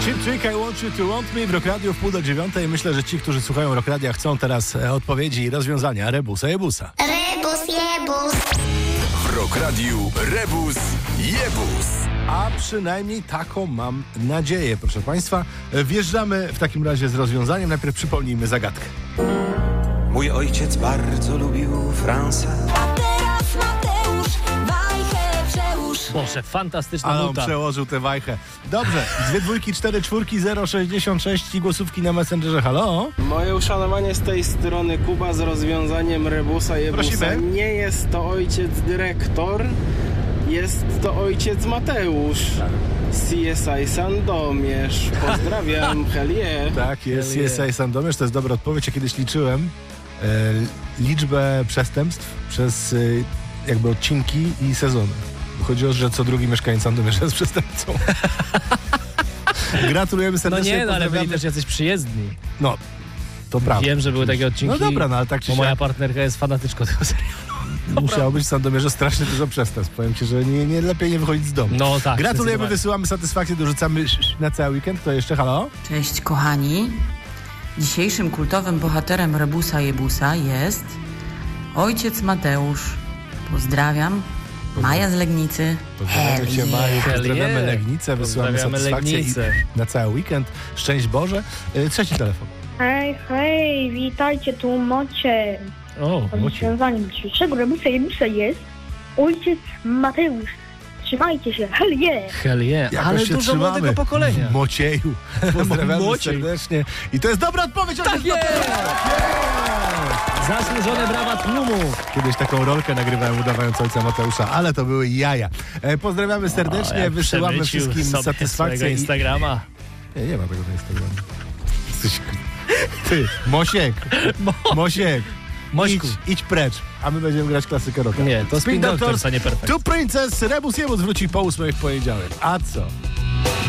Cheap Trick, I Want You to Want Me w Rock Radio w 8:30. Myślę, że ci, którzy słuchają Rock Radia, chcą teraz odpowiedzi i rozwiązania Rebusa Jebusa. Rebus Jebus. W Rock Radiu Rebus Jebus. A przynajmniej taką mam nadzieję, proszę Państwa. Wjeżdżamy w takim razie z rozwiązaniem. Najpierw przypomnijmy zagadkę. Mój ojciec bardzo lubił Fransę. A teraz Mateusz wajchę przełóż. Boże, fantastyczna Ale on nuta. przełożył tę wajchę. Dobrze, 2 dwójki, 4 czwórki, 066 i głosówki na Messengerze. Halo? Moje uszanowanie z tej strony Kuba z rozwiązaniem Rebusa Jebusa. Prosimy. Nie jest to ojciec dyrektor, jest to ojciec Mateusz. CSI Sandomierz. Pozdrawiam, hell yeah. Tak, jest CSI Sandomierz, to jest dobra odpowiedź. Ja kiedyś liczyłem liczbę przestępstw przez jakby odcinki i sezony. Chodziło, że co drugi mieszkaniec Sandomierza jest przestępcą. Gratulujemy No serdecznie. nie, no, ale byli pozdrawiamy. też jacyś przyjezdni. No, to prawda. Wiem, że były takie odcinki. No dobra, no ale tak czy Bo moja siak partnerka jest fanatyczką tego serialu. musiało być w Sandomierzu strasznie dużo przestępstw. Powiem ci, że nie lepiej nie wychodzić z domu. No tak. Gratulujemy, zdecydowanie. wysyłamy satysfakcję, dorzucamy na cały weekend. Kto jeszcze? Halo? Cześć kochani. Dzisiejszym kultowym bohaterem Rebusa Jebusa jest ojciec Mateusz. Pozdrawiam. Maja z Legnicy. Pozdrawiamy cię, Maju. Hell Pozdrawiamy yeah. Legnicę, wysyłamy Pozdrawiamy satysfakcję Legnicę. i na cały weekend. Szczęść Boże. Trzeci telefon. Hej, witajcie, tu Macie. O, Rozwiązaniem dzisiejszego Rebusa Jebusa jest ojciec Mateusz. Trzymajcie się, hell yeah! hell yeah. Jakoś Ale się dużo trzymamy. młodego pokolenia. Mocieju. Pozdrawiamy Mociej. serdecznie. I to jest dobra odpowiedź. Tak jest! Zasłużone brawa tłumu. Kiedyś taką rolkę nagrywałem udawając ojca Mateusza, ale to były jaja. Pozdrawiamy serdecznie, Jak wysyłamy przemycił wszystkim sobie satysfakcję. swojego Instagrama. Nie ma tego na Instagramie. Ty, Mosiek. Mosiek. Mośku. Idź precz, a my będziemy grać klasykę rocka. Nie, to Spin Doctors, a nie Perfect. Tu Princess, Rebus Jebus wróci po 8 w poniedziałek. A co?